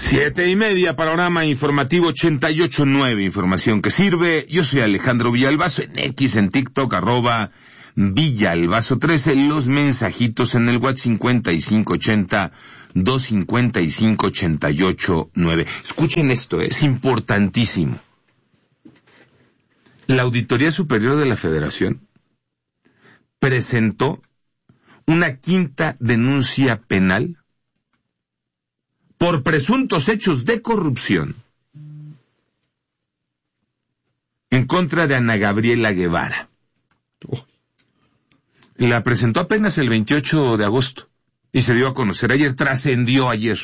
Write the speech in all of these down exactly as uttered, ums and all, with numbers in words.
Siete y media, panorama informativo ochenta y ocho nueve, información que sirve. Yo soy Alejandro Villalbazo, en X, en TikTok, arroba Villalbazo trece, los mensajitos en el WhatsApp cincuenta y cinco ochenta, doscientos cincuenta y cinco, ochenta y ocho nueve. Escuchen esto, es importantísimo. La Auditoría Superior de la Federación presentó una quinta denuncia penal por presuntos hechos de corrupción en contra de Ana Gabriela Guevara. La presentó apenas el veintiocho de agosto y se dio a conocer ayer, trascendió ayer.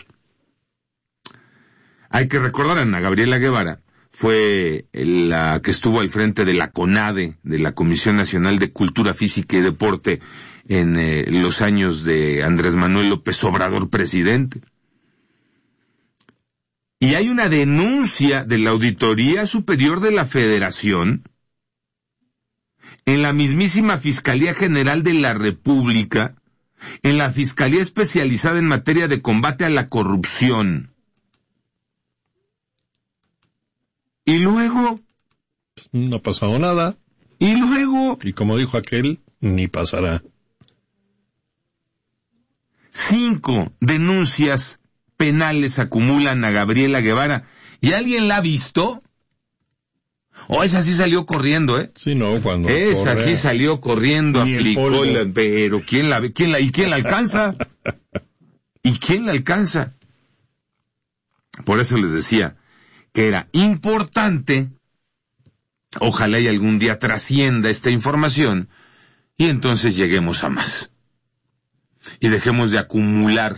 Hay que recordar, Ana Gabriela Guevara fue la que estuvo al frente de la CONADE, de la Comisión Nacional de Cultura Física y Deporte, en eh, los años de Andrés Manuel López Obrador presidente. Y hay una denuncia de la Auditoría Superior de la Federación en la mismísima Fiscalía General de la República, en la Fiscalía Especializada en Materia de Combate a la Corrupción. Y luego... no ha pasado nada. Y luego... y como dijo aquel, ni pasará. Cinco denuncias penales acumulan a Gabriela Guevara. ¿Y alguien la ha visto? O oh, esa sí salió corriendo, ¿eh? Sí, no, cuando esa corre, sí salió corriendo, ni aplicó la, pero ¿quién la ve? ¿Quién la, ¿Y quién la alcanza? ¿Y quién la alcanza? Por eso les decía que era importante, ojalá y algún día trascienda esta información, y entonces lleguemos a más. Y dejemos de acumular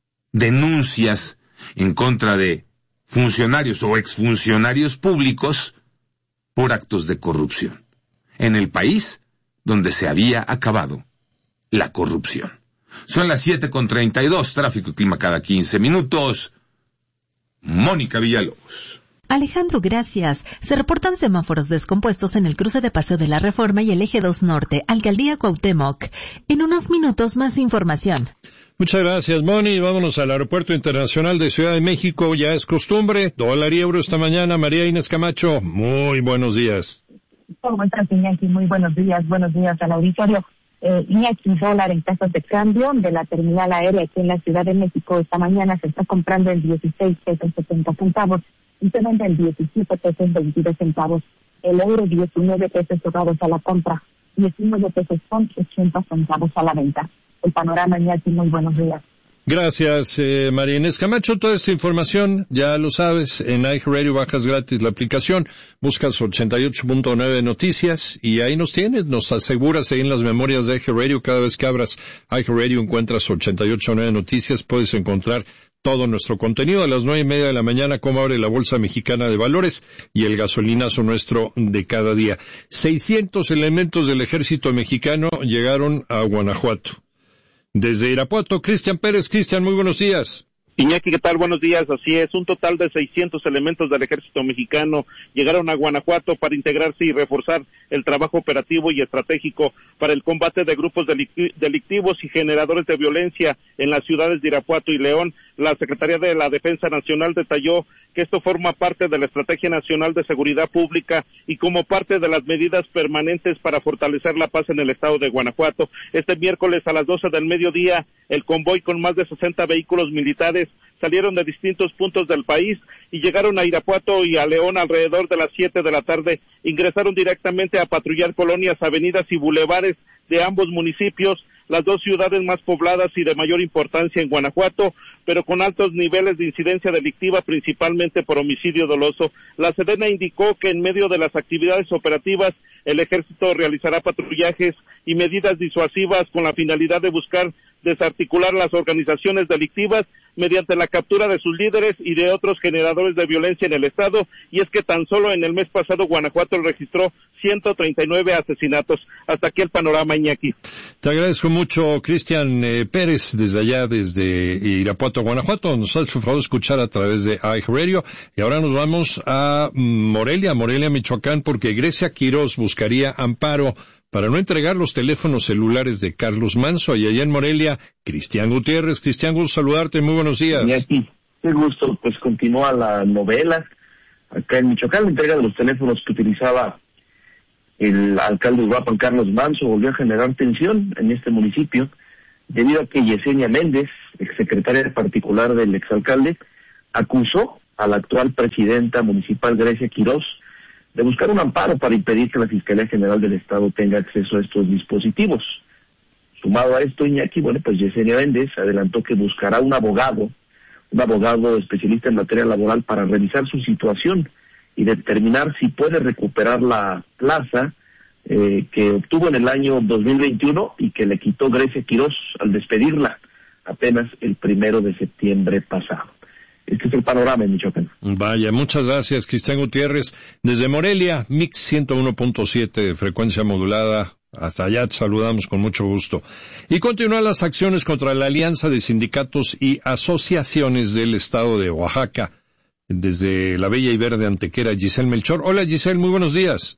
denuncias en contra de funcionarios o exfuncionarios públicos por actos de corrupción, en el país donde se había acabado la corrupción. Son las siete con treinta y dos, tráfico y clima cada quince minutos. Mónica Villalobos. Alejandro, gracias. Se reportan semáforos descompuestos en el cruce de Paseo de la Reforma y el Eje dos Norte, Alcaldía Cuauhtémoc. En unos minutos más información. Muchas gracias, Moni. Vámonos al Aeropuerto Internacional de Ciudad de México. Ya es costumbre. Dólar y euro esta mañana. María Inés Camacho, muy buenos días. ¿Cómo estás, Iñaki? Muy buenos días. Buenos días al auditorio. Eh, Iñaki, dólar en tasas de cambio de la terminal aérea aquí en la Ciudad de México esta mañana se está comprando en dieciséis pesos setenta centavos y se vende en diecisiete pesos veintidós centavos. El euro diecinueve pesos cerrados a la compra, diecinueve pesos con ochenta centavos a la venta. El panorama, Iñaki, muy buenos días. Gracias, eh, María Inés Camacho. Toda esta información, ya lo sabes, en iHeartRadio bajas gratis la aplicación, buscas ochenta y ocho punto nueve Noticias y ahí nos tienes, nos aseguras ahí en las memorias de iHeartRadio. Cada vez que abras iHeartRadio encuentras ochenta y ocho punto nueve Noticias, puedes encontrar todo nuestro contenido. A las nueve y media de la mañana, cómo abre la Bolsa Mexicana de Valores y el gasolinazo nuestro de cada día. seiscientos elementos del ejército mexicano llegaron a Guanajuato. Desde Irapuato, Cristian Pérez. Cristian, muy buenos días. Iñaki, ¿qué tal? Buenos días. Así es, un total de seiscientos elementos del ejército mexicano llegaron a Guanajuato para integrarse y reforzar el trabajo operativo y estratégico para el combate de grupos delictivos y generadores de violencia en las ciudades de Irapuato y León. La Secretaría de la Defensa Nacional detalló que esto forma parte de la Estrategia Nacional de Seguridad Pública y como parte de las medidas permanentes para fortalecer la paz en el estado de Guanajuato. Este miércoles a las doce del mediodía, el convoy con más de sesenta vehículos militares salieron de distintos puntos del país y llegaron a Irapuato y a León alrededor de las siete de la tarde. Ingresaron directamente a patrullar colonias, avenidas y bulevares de ambos municipios, las dos ciudades más pobladas y de mayor importancia en Guanajuato, pero con altos niveles de incidencia delictiva, principalmente por homicidio doloso. La Sedena indicó que en medio de las actividades operativas, el ejército realizará patrullajes y medidas disuasivas con la finalidad de buscar desarticular las organizaciones delictivas mediante la captura de sus líderes y de otros generadores de violencia en el estado, y es que tan solo en el mes pasado Guanajuato registró ciento treinta y nueve asesinatos. Hasta aquí el panorama, Iñaki. Te agradezco mucho, Cristian eh, Pérez, desde allá, desde Irapuato, Guanajuato. Nos has por favor escuchar a través de iHeartRadio. Y ahora nos vamos a Morelia, Morelia, Michoacán, porque Grecia Quirós buscaría amparo para no entregar los teléfonos celulares de Carlos Manso. Y allá en Morelia, Cristian Gutiérrez. Cristian, gusto saludarte, muy buenos días. Iñaki, Qué gusto, pues continúa la novela. Acá en Michoacán, la entrega de los teléfonos que utilizaba el alcalde de Uruapan, Carlos Manso, volvió a generar tensión en este municipio, debido a que Yesenia Méndez, exsecretaria particular del exalcalde, acusó a la actual presidenta municipal, Grecia Quirós, de buscar un amparo para impedir que la Fiscalía General del Estado tenga acceso a estos dispositivos. Sumado a esto, Iñaki, bueno, pues Yesenia Méndez adelantó que buscará un abogado, un abogado especialista en materia laboral para revisar su situación y determinar si puede recuperar la plaza eh, que obtuvo en el año dos mil veintiuno y que le quitó Grecia Quirós al despedirla apenas el primero de septiembre pasado. Este es el panorama en Michoacán. Vaya, muchas gracias, Cristian Gutiérrez. Desde Morelia, Mix ciento uno punto siete de frecuencia modulada. Hasta allá te saludamos con mucho gusto. Y continúan las acciones contra la Alianza de Sindicatos y Asociaciones del Estado de Oaxaca. Desde la bella y verde Antequera, Giselle Melchor. Hola, Giselle, muy buenos días.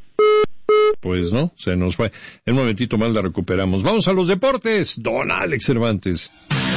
Pues no, se nos fue. En un momentito más la recuperamos. Vamos a los deportes. Don Alex Cervantes.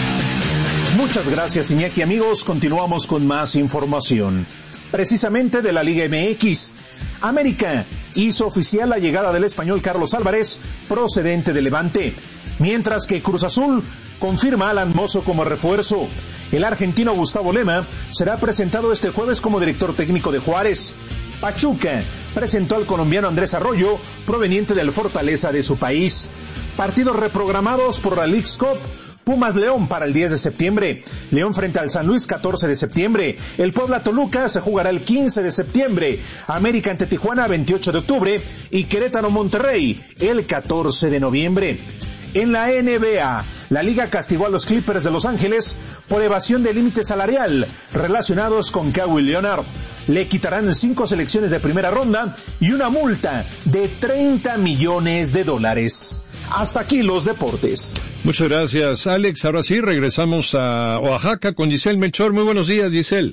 Muchas gracias, Iñaki. Amigos, continuamos con más información. Precisamente de la Liga M X. América hizo oficial la llegada del español Carlos Álvarez, procedente de Levante, mientras que Cruz Azul confirma a Alan Mozo como refuerzo. El argentino Gustavo Lema será presentado este jueves como director técnico de Juárez. Pachuca presentó al colombiano Andrés Arroyo, proveniente del Fortaleza de su país. Partidos reprogramados por la Leagues Cup. Pumas León para el diez de septiembre, León frente al San Luis catorce de septiembre, el Puebla Toluca se jugará el quince de septiembre, América ante Tijuana veintiocho de octubre y Querétaro Monterrey el catorce de noviembre. En la N B A, la liga castigó a los Clippers de Los Ángeles por evasión de límite salarial relacionados con Kawhi Leonard. Le quitarán cinco selecciones de primera ronda y una multa de treinta millones de dólares. Hasta aquí los deportes. Muchas gracias, Alex. Ahora sí, regresamos a Oaxaca con Giselle Melchor. Muy buenos días, Giselle.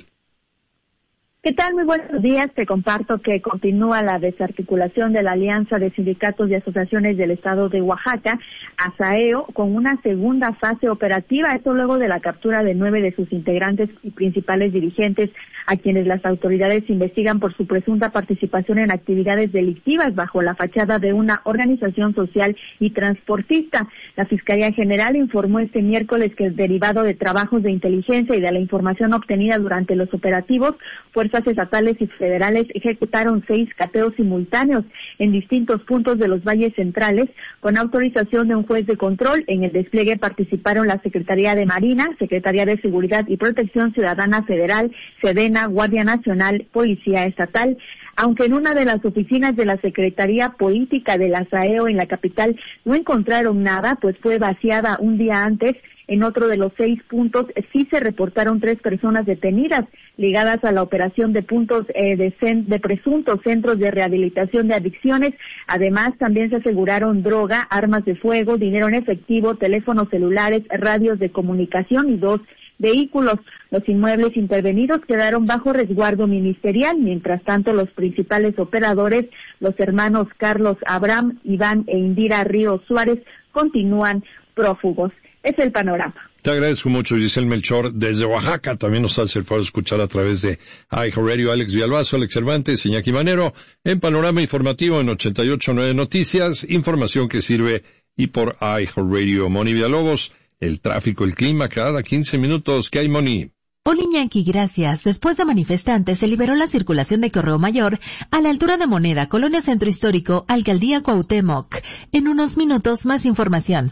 ¿Qué tal? Muy buenos días. Te comparto que continúa la desarticulación de la Alianza de Sindicatos y Asociaciones del Estado de Oaxaca, ASAEO, con una segunda fase operativa. Esto luego de la captura de nueve de sus integrantes y principales dirigentes, a quienes las autoridades investigan por su presunta participación en actividades delictivas bajo la fachada de una organización social y transportista. La Fiscalía General informó este miércoles que, derivado de trabajos de inteligencia y de la información obtenida durante los operativos, fuerzas estatales y federales ejecutaron seis cateos simultáneos en distintos puntos de los valles centrales con autorización de un juez de control. En el despliegue participaron la Secretaría de Marina, Secretaría de Seguridad y Protección Ciudadana Federal, Sedena, Guardia Nacional, Policía Estatal. Aunque en una de las oficinas de la Secretaría Política del ASAEO en la capital no encontraron nada, pues fue vaciada un día antes. En otro de los seis puntos sí se reportaron tres personas detenidas ligadas a la operación de puntos eh, de, cen- de presuntos centros de rehabilitación de adicciones. Además, también se aseguraron droga, armas de fuego, dinero en efectivo, teléfonos celulares, radios de comunicación y dos vehículos. Los inmuebles intervenidos quedaron bajo resguardo ministerial. Mientras tanto, los principales operadores, los hermanos Carlos Abraham, Iván e Indira Río Suárez, continúan prófugos. Es el panorama. Te agradezco mucho, Giselle Melchor. Desde Oaxaca también nos hace el favor de escuchar a través de iHeartRadio, Alex Villalbazo, Alex Cervantes, Iñaki Manero, en Panorama Informativo en ochenta y ocho punto nueve Noticias, información que sirve y por iHeartRadio. Moni Villalobos, el tráfico, el clima, cada quince minutos. ¿Qué hay, Moni? Hola, Iñaki, gracias. Después de manifestantes, se liberó la circulación de Correo Mayor a la altura de Moneda, Colonia Centro Histórico, Alcaldía Cuauhtémoc. En unos minutos, más información.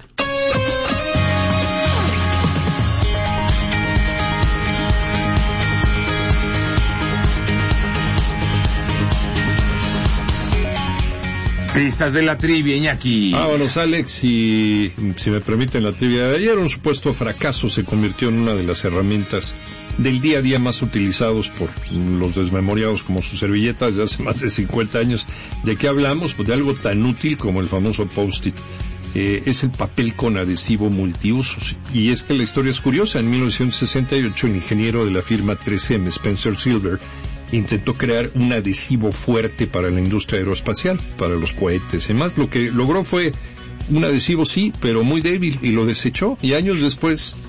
Pistas de la trivia, Iñaki. Vámonos, Alex, y si me permiten la trivia de ayer, un supuesto fracaso se convirtió en una de las herramientas del día a día más utilizados por los desmemoriados como sus servilletas de hace más de cincuenta años. ¿De qué hablamos? Pues de algo tan útil como el famoso Post-it. Eh, es el papel con adhesivo multiusos. Y es que la historia es curiosa. En mil novecientos sesenta y ocho, el ingeniero de la firma tres eme, Spencer Silver, intentó crear un adhesivo fuerte para la industria aeroespacial, para los cohetes y demás. Lo que logró fue un adhesivo, sí, pero muy débil, y lo desechó. Y años después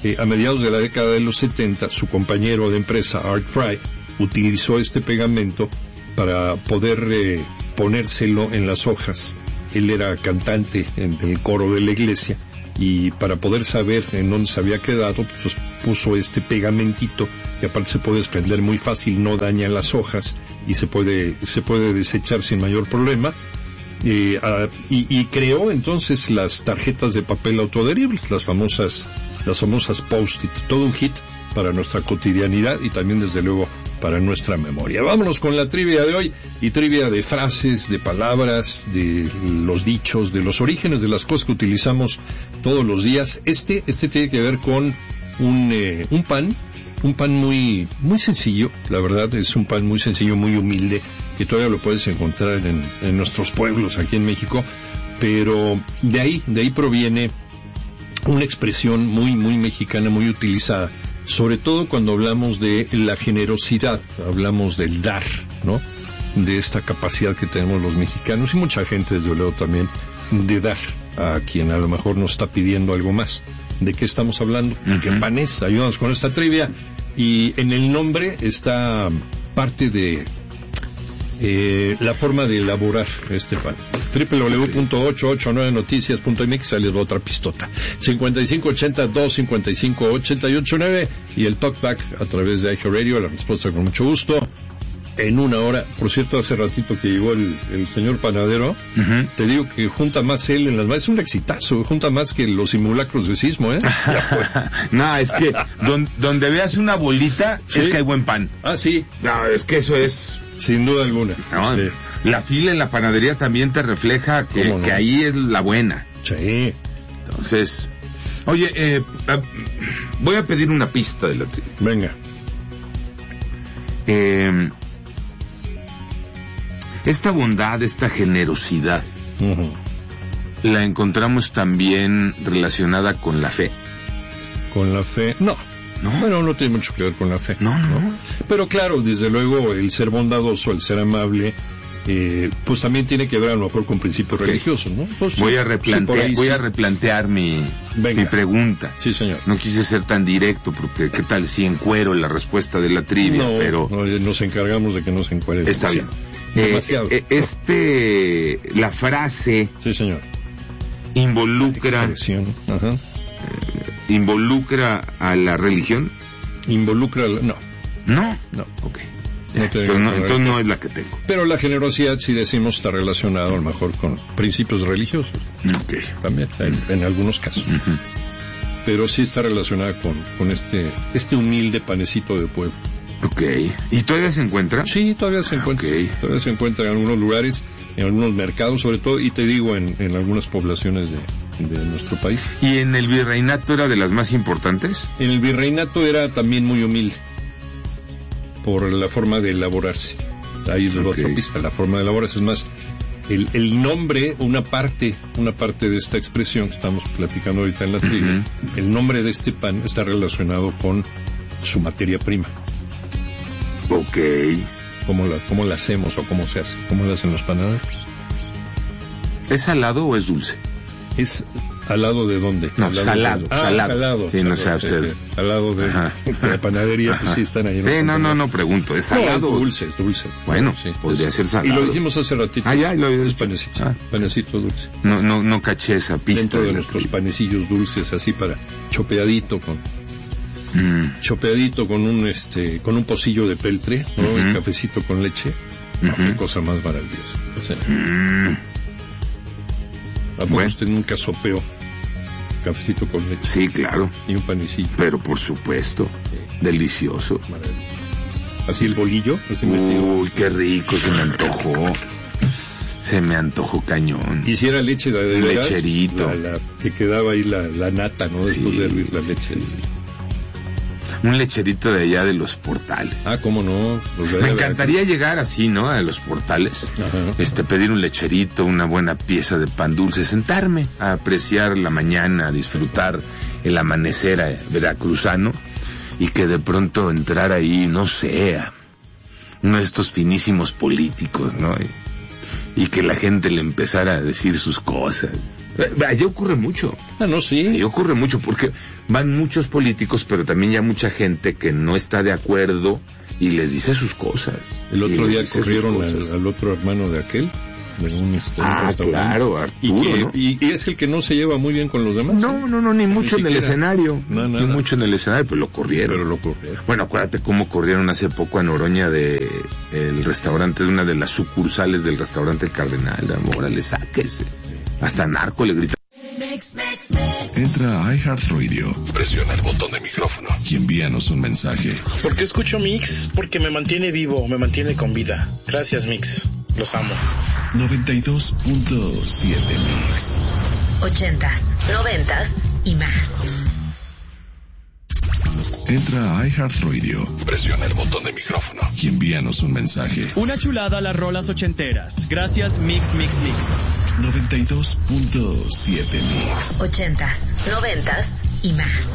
eh, a mediados de la década de los setenta, su compañero de empresa, Art Fry, utilizó este pegamento para poder eh, ponérselo en las hojas. Él era cantante en el coro de la iglesia, y para poder saber en dónde se había quedado, pues puso este pegamentito, que aparte se puede desprender muy fácil, no daña las hojas, y se puede, se puede desechar sin mayor problema. Eh, uh, y, y creó entonces las tarjetas de papel autoadheribles, las famosas, las famosas Post-it, todo un hit para nuestra cotidianidad y también desde luego para nuestra memoria. Vámonos con la trivia de hoy, y trivia de frases, de palabras, de los dichos, de los orígenes de las cosas que utilizamos todos los días. Este, este tiene que ver con un, eh, un pan, un pan muy, muy sencillo, la verdad es un pan muy sencillo, muy humilde, que todavía lo puedes encontrar en, en nuestros pueblos aquí en México, pero de ahí, de ahí proviene una expresión muy, muy mexicana, muy utilizada, sobre todo cuando hablamos de la generosidad, hablamos del dar, ¿no? De esta capacidad que tenemos los mexicanos y mucha gente, desde luego, también de dar a quien a lo mejor nos está pidiendo algo más. ¿De qué estamos hablando? Uh-huh. ¿Qué pan es? Ayúdanos con esta trivia. Y en el nombre está parte de eh, la forma de elaborar este pan. doble u doble u doble u punto ochocientos ochenta y nueve noticias punto m x, sale otra pistota. cincuenta y cinco ochenta, dos cincuenta y cinco ochenta y ocho nueve y el talkback a través de iHeartRadio, la respuesta con mucho gusto. En una hora, por cierto, hace ratito que llegó el, el señor panadero, uh-huh. Te digo que junta más él en las manos, es un exitazo, junta más que los simulacros de sismo, ¿eh? No, es que don, donde veas una bolita, ¿sí? Es que hay buen pan. Ah, sí. No, es que eso es... Sin duda alguna. No, sí. La fila en la panadería también te refleja que, no? que ahí es la buena. Sí. Entonces, oye, eh, voy a pedir una pista de la trivia. Venga. Eh... Esta bondad, esta generosidad, uh-huh. La encontramos también relacionada con la fe. ¿Con la fe? No. ¿No? Bueno, no tiene mucho que ver con la fe. No, no. ¿no? Pero claro, desde luego, el ser bondadoso, el ser amable, eh, pues también tiene que ver a lo mejor con principios okay. religiosos, ¿no? Pues, voy a replantear, sí, voy sí. a replantear mi, mi pregunta. Sí, señor. No quise ser tan directo, porque qué tal si encuero la respuesta de la trivia, no, pero... No, nos encargamos de que no se encuere. Está bien. Demasiado. Eh, este, la frase... Sí, señor. Involucra... Ajá. Eh, involucra a la religión. Involucra a la... No. ¿No? No. Ok. No entonces, no, entonces no es la que tengo. Pero la generosidad, si decimos, está relacionada a lo mejor con principios religiosos. Ok. También, en, en algunos casos. Uh-huh. Pero sí está relacionada con, con este, este humilde panecito de pueblo. Ok. ¿Y todavía se encuentra? Sí, todavía se encuentra. Okay. Todavía se encuentra en algunos lugares, en algunos mercados, sobre todo, y te digo, en, en algunas poblaciones de, de nuestro país. ¿Y en el virreinato era de las más importantes? En el virreinato era también muy humilde, por la forma de elaborarse. Ahí es okay. Otra pista, la forma de elaborarse. Es más, el, el nombre, una parte, una parte de esta expresión que estamos platicando ahorita en la trivia, uh-huh. El nombre de este pan está relacionado con su materia prima. Ok. ¿Cómo la, cómo la hacemos o cómo se hace? ¿Cómo la hacen los panaderos? ¿Es salado o es dulce? ¿Es al lado de dónde? No, salado. De... Ah, salado. salado. Sí, salado, no sea usted. Al lado de, de la panadería, pues sí están ahí. Sí, no, no, no, pregunto. ¿Es salado? No, dulce, dulce. Bueno, sí, podría es, ser salado. Y lo dijimos hace ratito. Ah, ya, lo había dicho. Panecito, ah. panecito dulce. No, no, no caché esa pista. Dentro de, de nuestros tri. panecillos dulces, así para chopeadito con... Mm. Chopeadito con un este con un pocillo de peltre, ¿no? Uh-huh. El cafecito con leche. Uh-huh. No, qué cosa más maravillosa. O sea, mm. ¿A poco bueno. Usted nunca sopeó cafecito con leche? Sí, claro. Y un panecillo. Pero por supuesto, sí. Delicioso. Maravilloso. Así el bolillo. Así Uy, metido. Qué rico, se me antojó. Se me antojó cañón. Y si era leche de, de veras, lecherito. La, la, que quedaba ahí la, la nata, ¿no? Después sí, de hervir la leche. Sí. Un lecherito de allá de los Portales. Ah, cómo no. Me encantaría llegar así, ¿no? A los Portales. Ajá. Este, pedir un lecherito, una buena pieza de pan dulce, sentarme a apreciar la mañana, a disfrutar el amanecer veracruzano y que de pronto entrar ahí, no sé, a uno de estos finísimos políticos, ¿no? Y, y que la gente le empezara a decir sus cosas. Allá ocurre mucho. Ah, no, sí. Allá ocurre mucho porque van muchos políticos, pero también ya mucha gente que no está de acuerdo y les dice sus cosas. El otro día corrieron al, al otro hermano de aquel. De un, de ah, claro, Arturo, y, que, ¿no? y, y es el que no se lleva muy bien con los demás. No, no, no, ni mucho ni en el escenario. No, ni mucho en el escenario, pero lo corrieron. Pero lo corrieron. Bueno, acuérdate cómo corrieron hace poco a Noroña de el restaurante, de una de las sucursales del restaurante El Cardenal. Órale, sáquese. Hasta narco le grita. Entra a iHeartRadio, presiona el botón de micrófono y envíanos un mensaje. ¿Por qué escucho Mix? Porque me mantiene vivo, me mantiene con vida. Gracias, Mix. Los amo. noventa y dos punto siete Mix. Ochentas, noventas y más. Entra a iHeartRadio, presiona el botón de micrófono y envíanos un mensaje. Una chulada a las rolas ochenteras. Gracias, Mix, Mix, Mix. noventa y dos punto siete Mix. Ochentas, noventas y más.